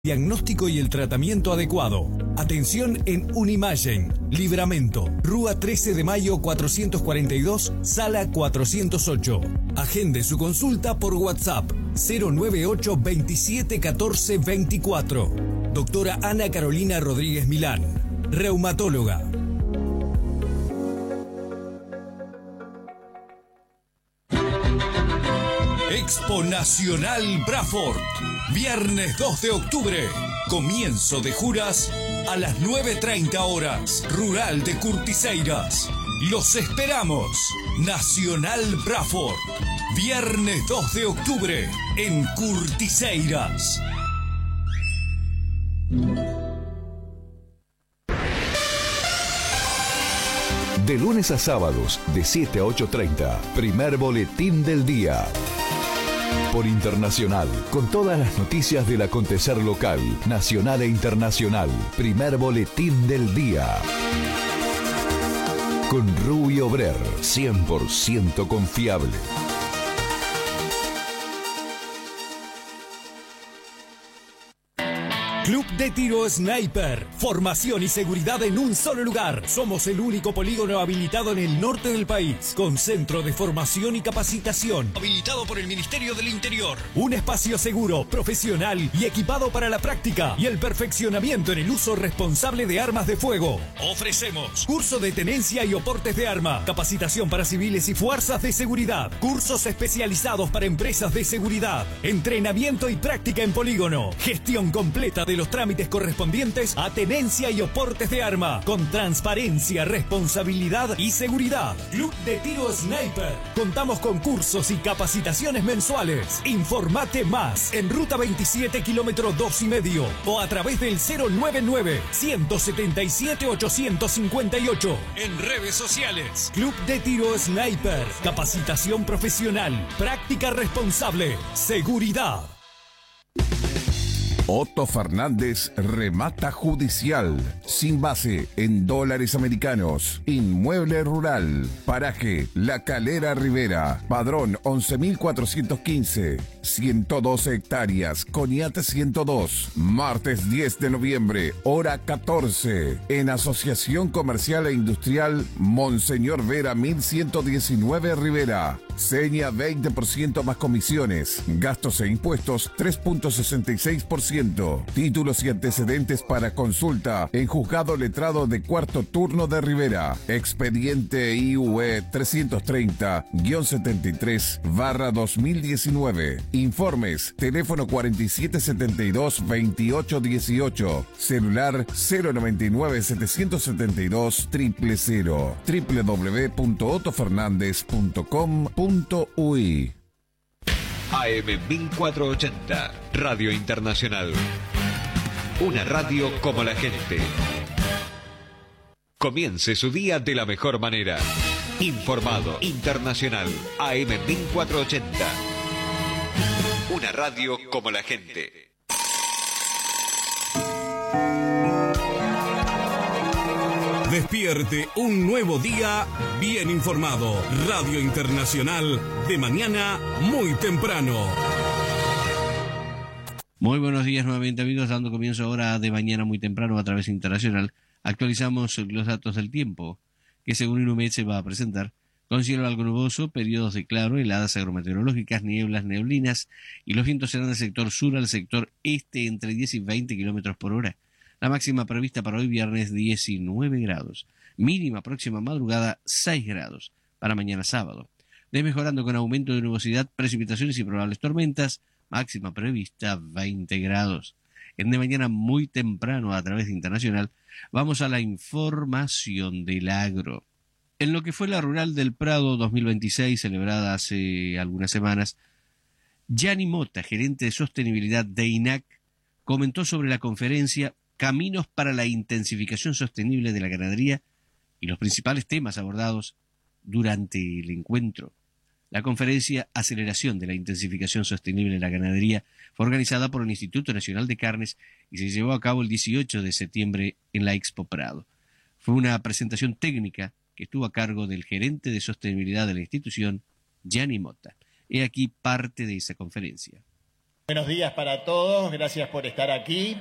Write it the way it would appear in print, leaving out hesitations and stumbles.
Diagnóstico y el tratamiento adecuado. Atención en Unimagen, Libramento, Rúa 13 de Mayo 442, Sala 408. Agende su consulta por WhatsApp 098 27 14 24. Doctora Ana Carolina Rodríguez Milán, reumatóloga. Expo Nacional Braford, viernes 2 de octubre, comienzo de juras a las 9:30 horas, Rural de Curtiseiras. Los esperamos, Nacional Braford, viernes 2 de octubre en Curtiseiras. De lunes a sábados, de 7 a 8:30, primer boletín del día. Por Internacional, con todas las noticias del acontecer local, nacional e internacional. Primer boletín del día. Con Rubio Brer, 100% confiable. Club de Tiro Sniper. Formación y seguridad en un solo lugar. Somos el único polígono habilitado en el norte del país, con centro de formación y capacitación. Habilitado por el Ministerio del Interior. Un espacio seguro, profesional y equipado para la práctica y el perfeccionamiento en el uso responsable de armas de fuego. Ofrecemos curso de tenencia y oportes de arma, capacitación para civiles y fuerzas de seguridad, cursos especializados para empresas de seguridad, entrenamiento y práctica en polígono, gestión completa de los trámites correspondientes a tenencia y oportes de arma, con transparencia, responsabilidad y seguridad. Club de Tiro Sniper. Contamos con cursos y capacitaciones mensuales. Informate más en Ruta 27, kilómetro 2,5 o a través del 099-177-858. En redes sociales. Club de Tiro Sniper. Capacitación profesional, práctica responsable, seguridad. Otto Fernández remata judicial, sin base en dólares americanos. Inmueble rural, paraje La Calera Rivera, padrón 11.415, 112 hectáreas, Coñate 102. Martes 10 de noviembre, hora 14, en Asociación Comercial e Industrial Monseñor Vera 1119 Rivera. Seña 20% más comisiones, gastos e impuestos 3.66%. Títulos y antecedentes para consulta en Juzgado Letrado de Cuarto Turno de Rivera. Expediente IUE 330-73/2019. Informes, teléfono 4772-2818, celular 099-772-000, www.otofernandez.com.uy. AM 1480, Radio Internacional. Una radio como la gente. Comience su día de la mejor manera. Informado, internacional, AM 1480. Una radio como la gente. Despierte un nuevo día bien informado. Radio Internacional, de mañana muy temprano. Muy buenos días nuevamente, amigos, dando comienzo ahora de mañana muy temprano a través Internacional. Actualizamos los datos del tiempo, que según Inumet se va a presentar con cielo algo nuboso, periodos de claro, heladas agrometeorológicas, nieblas, neblinas, y los vientos serán del sector sur al sector este entre 10 y 20 kilómetros por hora. La máxima prevista para hoy viernes 19 grados. Mínima próxima madrugada 6 grados. Para mañana sábado. Desmejorando con aumento de nubosidad, precipitaciones y probables tormentas. Máxima prevista 20 grados. En de mañana muy temprano a través de Internacional vamos a la información del agro. En lo que fue la Rural del Prado 2026 celebrada hace algunas semanas, Gianni Mota, gerente de sostenibilidad de INAC, comentó sobre la conferencia Caminos para la intensificación sostenible de la ganadería y los principales temas abordados durante el encuentro. La conferencia Aceleración de la intensificación sostenible de la ganadería fue organizada por el Instituto Nacional de Carnes y se llevó a cabo el 18 de septiembre en la Expo Prado. Fue una presentación técnica que estuvo a cargo del gerente de sostenibilidad de la institución, Gianni Mota. He aquí parte de esa conferencia. Buenos días para todos, gracias por estar aquí.